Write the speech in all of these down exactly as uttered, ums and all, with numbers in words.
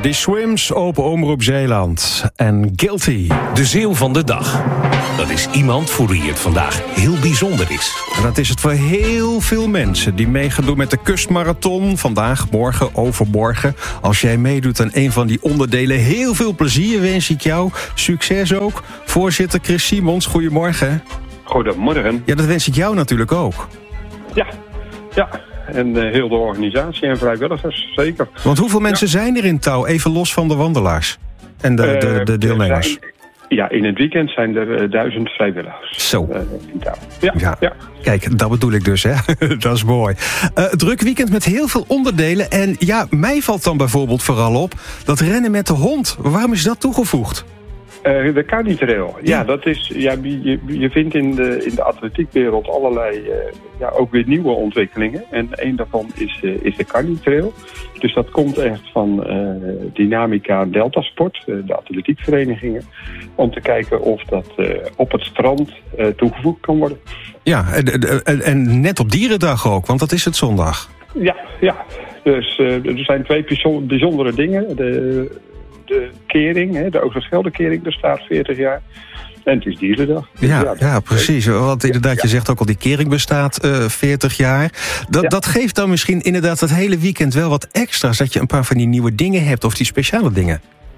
Die Swims, Open Omroep Zeeland. En Guilty. De Zeeuw van de dag. Dat is iemand voor wie het vandaag heel bijzonder is. En dat is het voor heel veel mensen die mee gaan doen met de kustmarathon. Vandaag, morgen, overmorgen. Als jij meedoet aan een van die onderdelen, heel veel plezier wens ik jou. Succes ook. Voorzitter Chris Simons, goedemorgen. Goedemorgen. Ja, dat wens ik jou natuurlijk ook. Ja, ja. En uh, heel de organisatie en vrijwilligers, zeker. Want hoeveel mensen ja. zijn er in touw, even los van de wandelaars en de, de, de deelnemers? Uh, zijn, ja, in het weekend zijn er uh, duizend vrijwilligers Zo. Uh, in touw. Ja, ja. ja. Kijk, dat bedoel ik dus, hè. Dat is mooi. Uh, druk weekend met heel veel onderdelen. En ja, mij valt dan bijvoorbeeld vooral op dat rennen met de hond. Waarom is dat toegevoegd? Uh, de Cardi-trail. Ja, ja, dat is, ja je, je vindt in de, in de atletiekwereld allerlei, uh, ja, ook weer nieuwe ontwikkelingen. En een daarvan is, uh, is de Cardi-trail. Dus dat komt echt van uh, Dynamica en Deltasport, uh, de atletiekverenigingen. Om te kijken of dat uh, op het strand uh, toegevoegd kan worden. Ja, en, en, en net op Dierendag ook, want dat is het zondag. Ja, ja. Dus uh, er zijn twee bijzondere dingen. De, De kering, hè, de Oosterschelde-kering, bestaat veertig jaar. En het is Dierendag. Ja, ja, ja, precies. Want inderdaad, je zegt ook al, die kering bestaat uh, veertig jaar. Dat, ja. dat geeft dan misschien inderdaad het hele weekend wel wat extra's. Dat je een paar van die nieuwe dingen hebt, of die speciale dingen.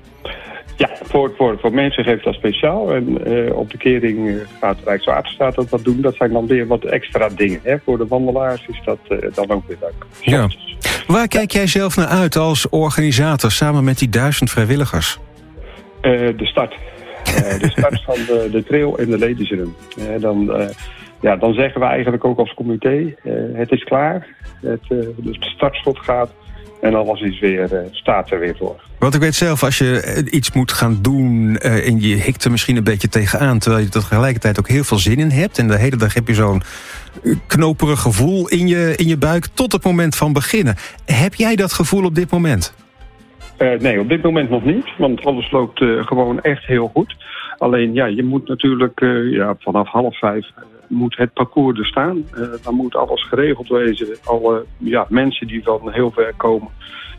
Ja, voor, voor, voor mensen geeft dat speciaal. En uh, op de kering uh, gaat Rijkswaterstaat dat wat doen. Dat zijn dan weer wat extra dingen. Hè. Voor de wandelaars is dat uh, dan ook weer leuk. Ja. Waar kijk jij zelf naar uit als organisator samen met die duizend vrijwilligers? Uh, de start. Uh, de start van de, de trail en de ladies run. Uh, dan, uh, ja, dan zeggen we eigenlijk ook als comité, uh, het is klaar. Het, uh, de startschot gaat. En alles is weer, uh, staat er weer voor. Want ik weet zelf, als je iets moet gaan doen uh, en je hikt er misschien een beetje tegenaan, terwijl je er tegelijkertijd ook heel veel zin in hebt. En de hele dag heb je zo'n knoperig gevoel in je, in je buik tot het moment van beginnen. Heb jij dat gevoel op dit moment? Uh, nee, op dit moment nog niet. Want alles loopt uh, gewoon echt heel goed. Alleen ja, je moet natuurlijk uh, ja, vanaf half vijf uh, moet het parcours er staan. Uh, dan moet alles geregeld wezen. Alle ja, mensen die van heel ver komen.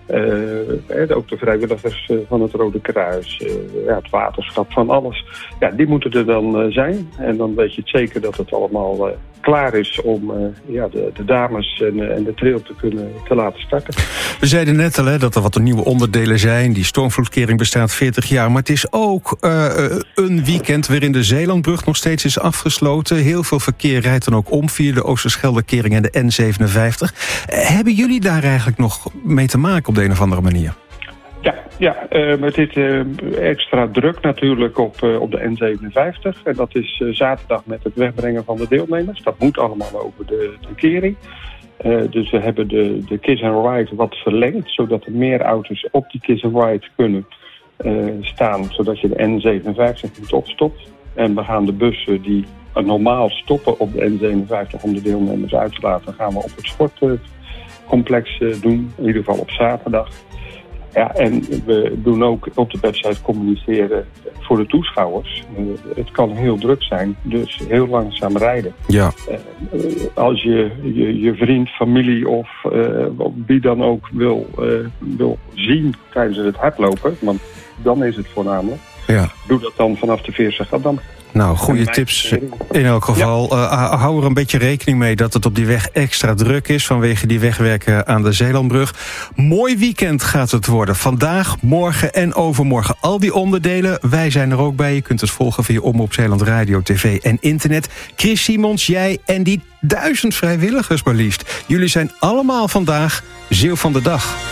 Uh, ook de vrijwilligers uh, van het Rode Kruis, uh, ja, het waterschap, van alles. Ja, die moeten er dan uh, zijn. En dan weet je het zeker dat het allemaal uh, klaar is om uh, ja, de, de dames en, uh, en de trail te kunnen te laten starten. We zeiden net al hè, dat er wat nieuwe onderdelen zijn. Die stormvloedkering bestaat veertig jaar. Maar het is ook uh, een weekend waarin de Zeelandbrug nog steeds is afgesloten. Heel veel verkeer rijdt dan ook om via de Oosterscheldekering en de N zevenenvijftig. Uh, hebben jullie daar eigenlijk nog mee te maken op de een of andere manier? Ja, ja uh, met dit uh, extra druk natuurlijk op, uh, op de N zevenenvijftig. En dat is uh, zaterdag met het wegbrengen van de deelnemers. Dat moet allemaal over de, de kering. Uh, dus we hebben de, de Kiss and Ride wat verlengd, zodat er meer auto's op die Kiss and Ride kunnen uh, staan, zodat je de N zevenenvijftig niet opstopt. En we gaan de bussen die normaal stoppen op de N zevenenvijftig om de deelnemers uit te laten, gaan we op het sportcomplex uh, doen, in ieder geval op zaterdag. Ja, en we doen ook op de website communiceren voor de toeschouwers. Uh, het kan heel druk zijn, dus heel langzaam rijden. Ja. Uh, als je, je je vriend, familie of uh, wie dan ook wil, uh, wil zien tijdens het hardlopen, want dan is het voornamelijk. Ja. Doe dat dan vanaf de Veerse-Gadam. Nou, goede tips in elk geval. Ja. Uh, hou er een beetje rekening mee dat het op die weg extra druk is vanwege die wegwerken aan de Zeelandbrug. Mooi weekend gaat het worden. Vandaag, morgen en overmorgen. Al die onderdelen, wij zijn er ook bij. Je kunt het volgen via Omroep Zeeland Radio, tv en internet. Chris Simons, jij en die duizend vrijwilligers maar liefst. Jullie zijn allemaal vandaag Zeeuw van de Dag.